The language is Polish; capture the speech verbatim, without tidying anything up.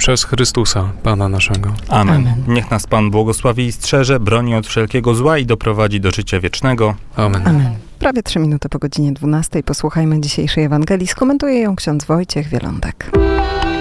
przez Chrystusa, Pana naszego. Amen. Amen. Niech nas Pan błogosławi i strzeże, broni od wszelkiego zła i doprowadzi do życia wiecznego. Amen. Amen. Prawie trzy minuty po godzinie dwunastej posłuchajmy dzisiejszej Ewangelii. Skomentuje ją ksiądz Wojciech Wielądek.